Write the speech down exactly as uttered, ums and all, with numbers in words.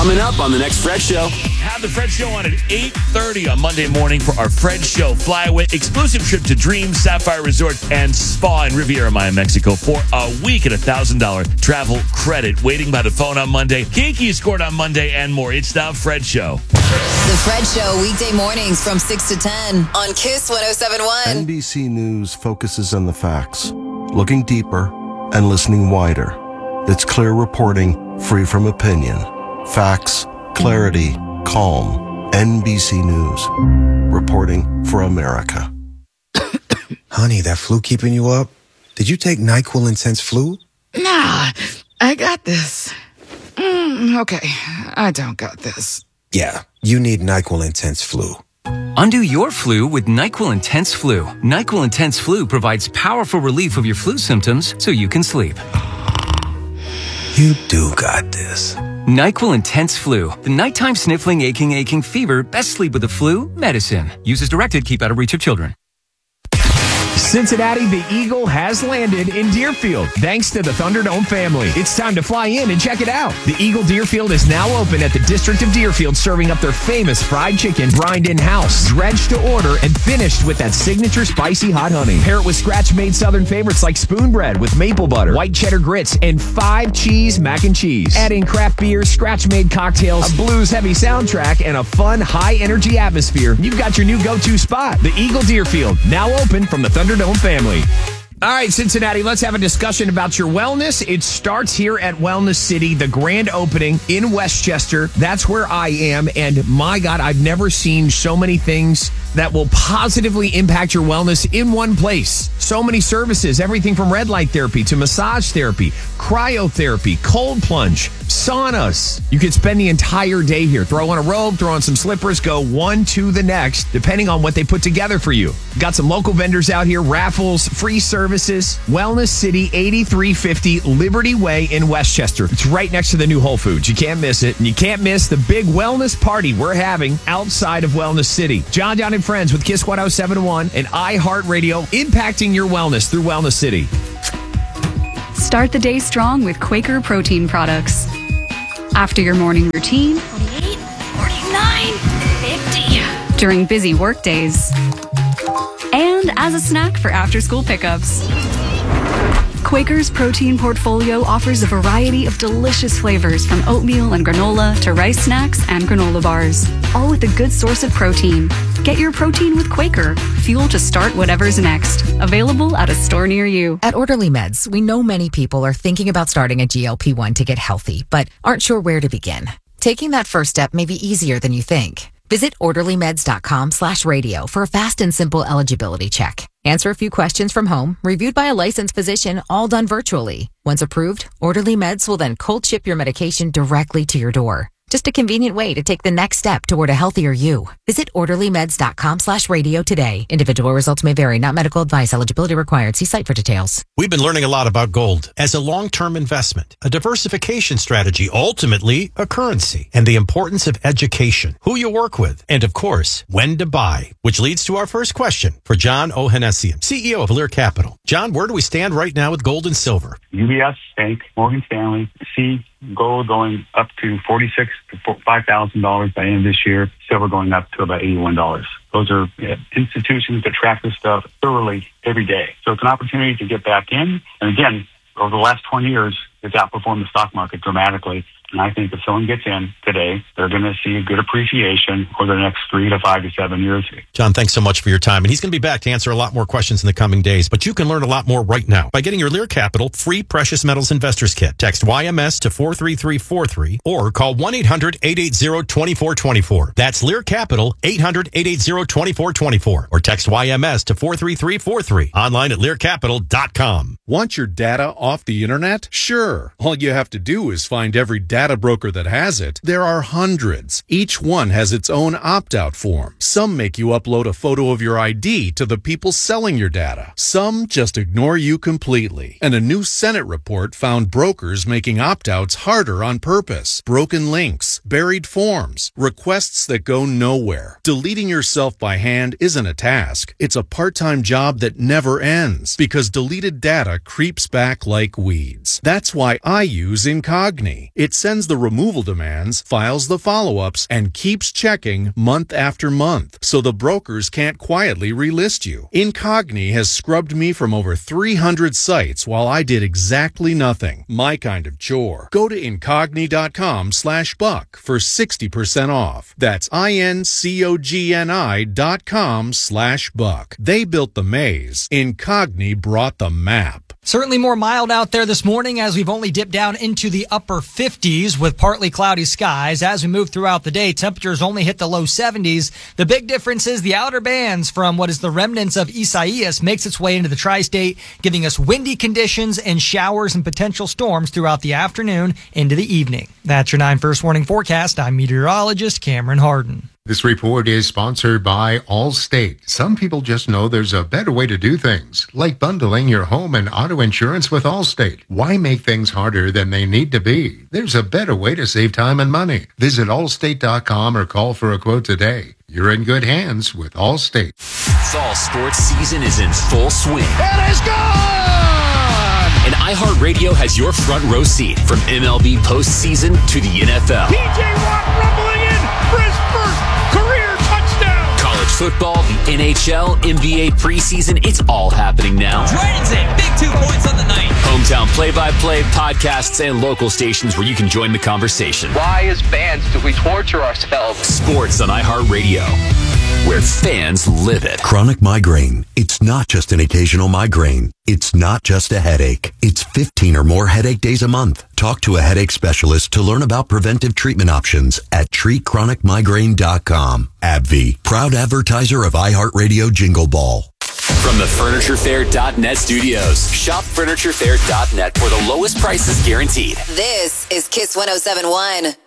Coming up on the next Fred Show. Have the Fred Show on at eight thirty on Monday morning for our Fred Show Flyaway exclusive trip to Dream Sapphire Resort and Spa in Riviera Maya, Mexico for a week at a one thousand dollars travel credit. Waiting by the phone on Monday. Kiki scored on Monday and more. It's the Fred Show. The Fred Show, weekday mornings from six to ten on Kiss one oh seven point one. N B C News focuses on the facts, looking deeper and listening wider. It's clear reporting, free from opinion. Facts, clarity, calm. N B C News. Reporting for America. Honey, that flu keeping you up? Did you take NyQuil Intense Flu? Nah, I got this. Mm, okay, I don't got this. Yeah, you need NyQuil Intense Flu. Undo your flu with NyQuil Intense Flu. NyQuil Intense Flu provides powerful relief of your flu symptoms so you can sleep. You do got this. NyQuil Intense Flu. The nighttime sniffling, aching, aching fever. Best sleep with the flu medicine. Use as directed. Keep out of reach of children. Cincinnati, the Eagle has landed in Deerfield, thanks to the Thunderdome family. It's time to fly in and check it out. The Eagle Deerfield is now open at the District of Deerfield, serving up their famous fried chicken, brined in-house, dredged to order, and finished with that signature spicy hot honey. Pair it with scratch-made Southern favorites like spoon bread with maple butter, white cheddar grits, and five cheese mac and cheese. Add in craft beers, scratch-made cocktails, a blues-heavy soundtrack, and a fun, high-energy atmosphere. You've got your new go-to spot. The Eagle Deerfield, now open from the Thunderdome family. All right, Cincinnati, let's have a discussion about your wellness. It starts here at Wellness City, the grand opening in Westchester. That's where I am, and my God, I've never seen so many things that will positively impact your wellness in one place. So many services, everything from red light therapy to massage therapy, cryotherapy, cold plunge, saunas. You could spend the entire day here. Throw on a robe, throw on some slippers, go one to the next, depending on what they put together for you. Got some local vendors out here, raffles, free services. Wellness City, eighty-three fifty Liberty Way in Westchester. It's right next to the new Whole Foods. You can't miss it. And you can't miss the big wellness party we're having outside of Wellness City. John, John, and Friends with Kiss one oh seven point one and iHeartRadio, impacting your wellness through Wellness City. Start the day strong with Quaker protein products. After your morning routine, forty-eight, forty-nine, fifty. During busy work days, and as a snack for after-school pickups. Quaker's protein portfolio offers a variety of delicious flavors from oatmeal and granola to rice snacks and granola bars, all with a good source of protein. Get your protein with Quaker, fuel to start whatever's next. Available at a store near you. At Orderly Meds, we know many people are thinking about starting a G L P one to get healthy, but aren't sure where to begin. Taking that first step may be easier than you think. Visit orderlymeds.com slash radio for a fast and simple eligibility check. Answer a few questions from home, reviewed by a licensed physician, all done virtually. Once approved, Orderly Meds will then cold ship your medication directly to your door. Just a convenient way to take the next step toward a healthier you. Visit orderlymeds.com slash radio today. Individual results may vary, not medical advice. Eligibility required. See site for details. We've been learning a lot about gold as a long-term investment, a diversification strategy, ultimately a currency, and the importance of education, who you work with, and of course, when to buy, which leads to our first question for John Ohanessian, C E O of Lear Capital. John, where do we stand right now with gold and silver? U B S Bank, Morgan Stanley, see gold going up to forty-six to five thousand dollars by the end of this year, silver going up to about eighty-one dollars. Those are uh, institutions that track this stuff thoroughly every day. So it's an opportunity to get back in. And again, over the last twenty years, it's outperformed the stock market dramatically. And I think if someone gets in today, they're going to see a good appreciation over the next three to five to seven years. John, thanks so much for your time. And he's going to be back to answer a lot more questions in the coming days. But you can learn a lot more right now by getting your Lear Capital free Precious Metals Investors Kit. Text Y M S to four three three four three or call one eight hundred eight eight zero two four two four. That's Lear Capital, eight hundred eight eight zero two four two four. Or text Y M S to four three three four three. Online at lear capital dot com. Want your data off the internet? Sure. All you have to do is find every data broker that has it. There are hundreds. Each one has its own opt-out form. Some make you upload a photo of your I D to the people selling your data. Some just ignore you completely. And a new Senate report found brokers making opt-outs harder on purpose. Broken links, buried forms, requests that go nowhere. Deleting yourself by hand isn't a task. It's a part-time job that never ends because deleted data creeps back like weeds. That's why I use Incogni. It sends sends the removal demands, files the follow-ups, and keeps checking month after month, so the brokers can't quietly relist you. Incogni has scrubbed me from over three hundred sites while I did exactly nothing. My kind of chore. Go to Incogni.com slash buck for sixty percent off. That's I-N-C-O-G-N-I dot com slash buck. They built the maze. Incogni brought the map. Certainly more mild out there this morning as we've only dipped down into the upper fifties with partly cloudy skies. As we move throughout the day, temperatures only hit the low seventies. The big difference is the outer bands from what is the remnants of Isaias makes its way into the tri-state, giving us windy conditions and showers and potential storms throughout the afternoon into the evening. That's your nine First Warning forecast. I'm meteorologist Cameron Harden. This report is sponsored by Allstate. Some people just know there's a better way to do things, like bundling your home and auto insurance with Allstate. Why make things harder than they need to be? There's a better way to save time and money. Visit allstate dot com or call for a quote today. You're in good hands with Allstate. Fall sports season is in full swing. It is gone! And iHeartRadio has your front row seat from M L B postseason to the N F L. T J Watt rumbling in for his first career touchdown. College football, the N H L, N B A preseason, it's all happening now. Dragons in, big two points on the night. Hometown play-by-play, podcasts, and local stations where you can join the conversation. Why as fans do we torture ourselves? Sports on iHeartRadio, where fans live it. Chronic migraine. It's not just an occasional migraine. It's not just a headache. It's fifteen or more headache days a month. Talk to a headache specialist to learn about preventive treatment options at treat chronic migraine dot com. AbbVie, proud advertiser of iHeartRadio Jingle Ball. From the Furniture Fair dot net studios, shop Furniture Fair dot net for the lowest prices guaranteed. This is Kiss one oh seven point one.